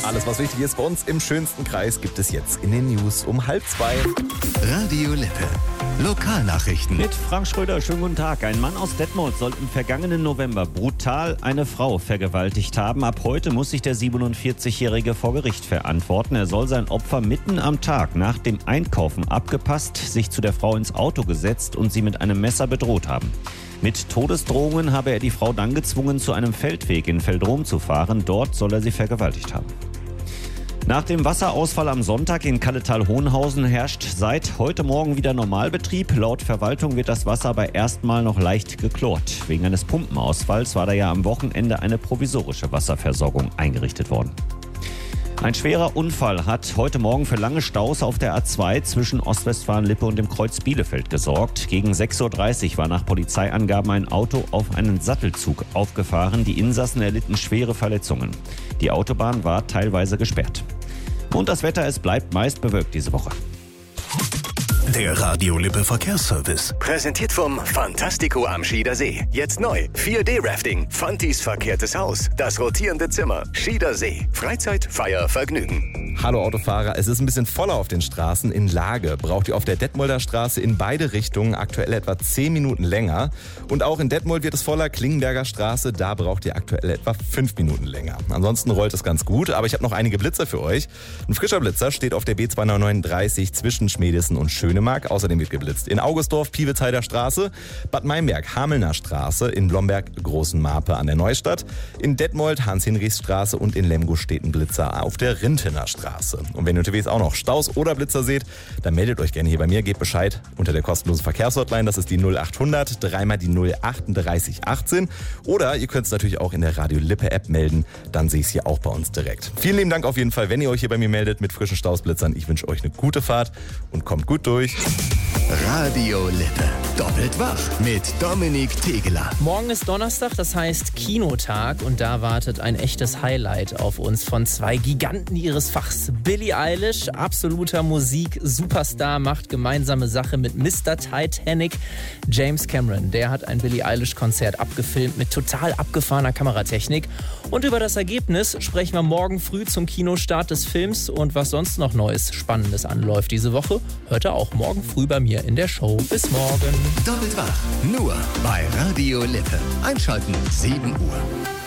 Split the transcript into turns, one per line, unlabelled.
Alles, was wichtig ist bei uns im schönsten Kreis, gibt es jetzt in den News um 1:30.
Radio Lippe. Lokalnachrichten.
Mit Frank Schröder, schönen guten Tag. Ein Mann aus Detmold soll im vergangenen November brutal eine Frau vergewaltigt haben. Ab heute muss sich der 47-Jährige vor Gericht verantworten. Er soll sein Opfer mitten am Tag nach dem Einkaufen abgepasst, sich zu der Frau ins Auto gesetzt und sie mit einem Messer bedroht haben. Mit Todesdrohungen habe er die Frau dann gezwungen, zu einem Feldweg in Veldrom zu fahren. Dort soll er sie vergewaltigt haben. Nach dem Wasserausfall am Sonntag in Kalletal-Hohenhausen herrscht seit heute Morgen wieder Normalbetrieb. Laut Verwaltung wird das Wasser aber erstmal noch leicht geklort. Wegen eines Pumpenausfalls war da ja am Wochenende eine provisorische Wasserversorgung eingerichtet worden. Ein schwerer Unfall hat heute Morgen für lange Staus auf der A2 zwischen Ostwestfalen-Lippe und dem Kreuz Bielefeld gesorgt. Gegen 6:30 Uhr war nach Polizeiangaben ein Auto auf einen Sattelzug aufgefahren. Die Insassen erlitten schwere Verletzungen. Die Autobahn war teilweise gesperrt. Und das Wetter, es bleibt meist bewölkt diese Woche.
Der Radio Lippe Verkehrsservice. Präsentiert vom Fantastico am Schiedersee. Jetzt neu. 4D-Rafting. Fantis verkehrtes Haus. Das rotierende Zimmer. Schiedersee. Freizeit, Feier, Vergnügen.
Hallo Autofahrer, es ist ein bisschen voller auf den Straßen. In Lage braucht ihr auf der Detmolder Straße in beide Richtungen aktuell etwa 10 Minuten länger. Und auch in Detmold wird es voller. Klingenberger Straße, da braucht ihr aktuell etwa 5 Minuten länger. Ansonsten rollt es ganz gut, aber ich habe noch einige Blitzer für euch. Ein frischer Blitzer steht auf der B239 zwischen Schmedessen und Schönemark. Außerdem wird geblitzt in Augustdorf, Piewitzheider Straße, Bad Meinberg, Hamelner Straße, in Blomberg, Großen Marpe an der Neustadt, in Detmold, Hans-Hinrichs-Straße und in Lemgo steht ein Blitzer auf der Rintener Straße. Und wenn ihr unterwegs auch noch Staus oder Blitzer seht, dann meldet euch gerne hier bei mir, gebt Bescheid unter der kostenlosen Verkehrshotline, das ist die 0800, dreimal die 03818. Oder ihr könnt es natürlich auch in der Radio Lippe App melden, dann sehe ich es hier auch bei uns direkt. Vielen lieben Dank auf jeden Fall, wenn ihr euch hier bei mir meldet mit frischen Stausblitzern. Ich wünsche euch eine gute Fahrt und kommt gut durch.
Radio Lippe. Doppelt wach mit Dominik Tegeler.
Morgen ist Donnerstag, das heißt Kinotag, und da wartet ein echtes Highlight auf uns von zwei Giganten ihres Fachs. Billie Eilish, absoluter Musik-Superstar, macht gemeinsame Sache mit Mr. Titanic. James Cameron, der hat ein Billie Eilish-Konzert abgefilmt mit total abgefahrener Kameratechnik. Und über das Ergebnis sprechen wir morgen früh zum Kinostart des Films, und was sonst noch Neues, Spannendes anläuft diese Woche, hört ihr auch morgen früh bei mir in der Show. Bis morgen.
Doppelt wach. Nur bei Radio Lippe. Einschalten 7 Uhr.